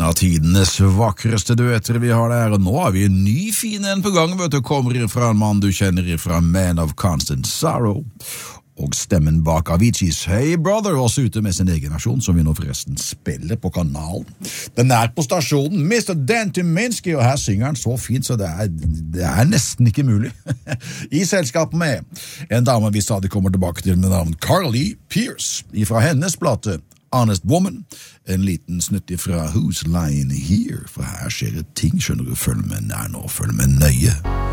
En av tidenes vakreste duetter vi har der, og nå har vi en ny fin en på gang, vet du, kommer fra en mann du kjenner fra Man of Constant Sorrow, og stemmen bak Avicii's Hey Brother, også ute med sin egen versjon, som vi nå forresten spiller på kanalen. Den er på stasjonen, Mr. Dan Tyminski, og her synger han så fint, så det er nesten ikke mulig. I selskap med en dame vi stadig kommer tilbake til med navn Carly Pearce, fra hennes plate Honest Woman, en liten snutt fra Who's Lying Here, for her skjer det ting, skjønner du, følg med nær nå, følg med nøye.